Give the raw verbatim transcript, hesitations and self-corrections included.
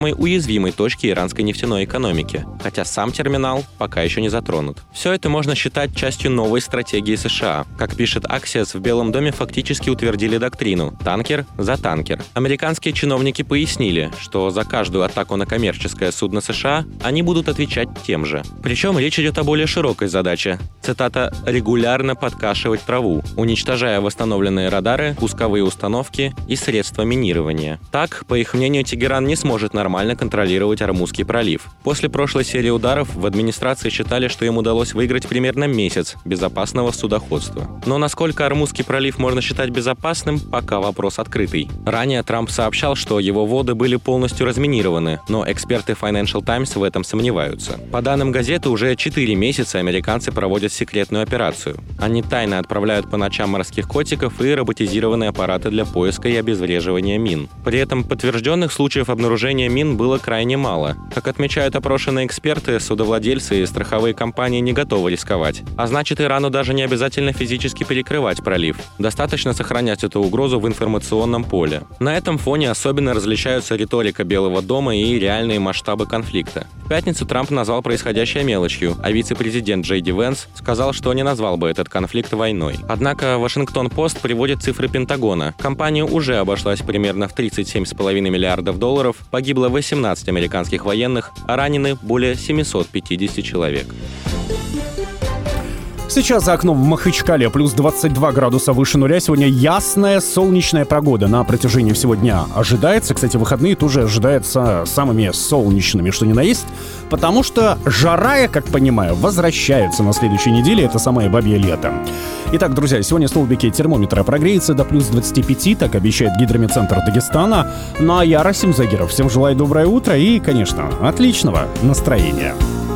уязвимой точки иранской нефтяной экономики, хотя сам терминал пока еще не затронут. Все это можно считать частью новой стратегии США. Как пишет Axios, в Белом доме фактически утвердили доктрину «танкер за танкер». Американские чиновники пояснили, что за каждую атаку на коммерческое судно США они будут отвечать тем же. Причем речь идет о более широкой задаче. Цитата «регулярно подкашивать траву, уничтожая восстановленные радары, пусковые установки и средства минирования». Так, по их мнению, Тегеран не сможет нормально нормально контролировать Ормузский пролив. После прошлой серии ударов в администрации считали, что им удалось выиграть примерно месяц безопасного судоходства. Но насколько Ормузский пролив можно считать безопасным, пока вопрос открытый. Ранее Трамп сообщал, что его воды были полностью разминированы, но эксперты Financial Times в этом сомневаются. По данным газеты, уже четыре месяца американцы проводят секретную операцию. Они тайно отправляют по ночам морских котиков и роботизированные аппараты для поиска и обезвреживания мин. При этом подтвержденных случаев обнаружения мин было крайне мало. Как отмечают опрошенные эксперты, судовладельцы и страховые компании не готовы рисковать. А значит, Ирану даже не обязательно физически перекрывать пролив. Достаточно сохранять эту угрозу в информационном поле. На этом фоне особенно различаются риторика Белого дома и реальные масштабы конфликта. В пятницу Трамп назвал происходящее мелочью, а вице-президент Джей Ди Венс сказал, что не назвал бы этот конфликт войной. Однако Вашингтон-Пост приводит цифры Пентагона. Компания уже обошлась примерно в тридцать семь целых пять десятых миллиардов долларов, погибло восемнадцать американских военных, а ранены более семьсот пятьдесят человек. Сейчас за окном в Махачкале плюс двадцать два градуса выше нуля. Сегодня ясная солнечная погода на протяжении всего дня ожидается. Кстати, выходные тоже ожидаются самыми солнечными, что ни на есть. Потому что жара, я как понимаю, возвращается на следующей неделе. Это самое бабье лето. Итак, друзья, сегодня столбики термометра прогреются до плюс двадцати пяти, так обещает гидрометцентр Дагестана. Ну а я, Расим Загиров, всем желаю доброе утро и, конечно, отличного настроения.